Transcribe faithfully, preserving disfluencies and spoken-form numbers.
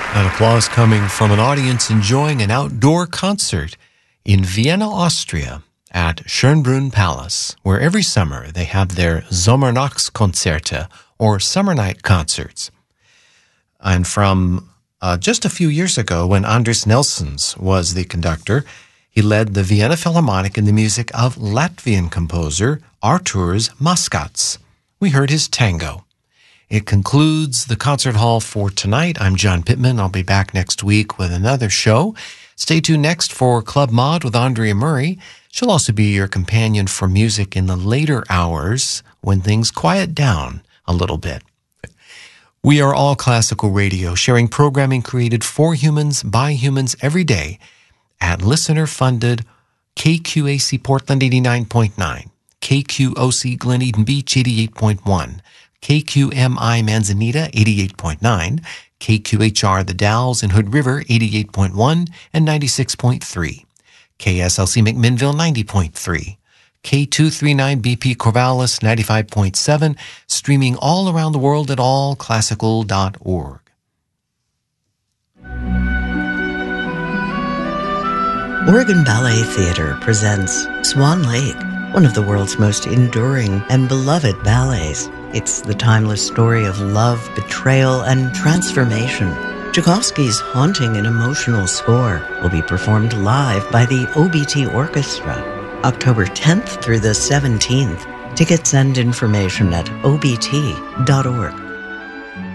That applause coming from an audience enjoying an outdoor concert in Vienna, Austria at Schönbrunn Palace, where every summer they have their Sommernachtskonzerte, or summer night concerts. And from uh, just a few years ago, when Anders Nelsons was the conductor, he led the Vienna Philharmonic in the music of Latvian composer Artūrs Maskats. We heard his tango. It concludes the concert hall for tonight. I'm John Pittman. I'll be back next week with another show. Stay tuned next for Club Mod with Andrea Murray. She'll also be your companion for music in the later hours when things quiet down a little bit. We are All Classical Radio, sharing programming created for humans, by humans, every day at listener-funded K Q A C Portland eighty-nine point nine, K Q O C Glen Eden Beach eighty-eight point one, K Q M I Manzanita eighty-eight point nine, K Q H R The Dalles in Hood River eighty-eight point one and ninety-six point three, K S L C McMinnville ninety point three, K two thirty-nine B P Corvallis ninety-five point seven, streaming all around the world at all classical dot org. Oregon Ballet Theatre presents Swan Lake, one of the world's most enduring and beloved ballets. It's the timeless story of love, betrayal, and transformation. Tchaikovsky's haunting and emotional score will be performed live by the O B T Orchestra, October tenth through the seventeenth. Tickets and information at O B T dot org.